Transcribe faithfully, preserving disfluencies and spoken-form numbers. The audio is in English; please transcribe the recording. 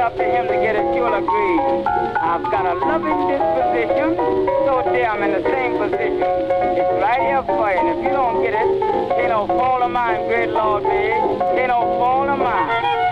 up to him to get it, you'll agree. I've got a loving disposition, so dear, I'm in the same position. It's right here for you, and if you don't get it, ain't no fault of mine, great Lord, babe. Ain't no fault of mine.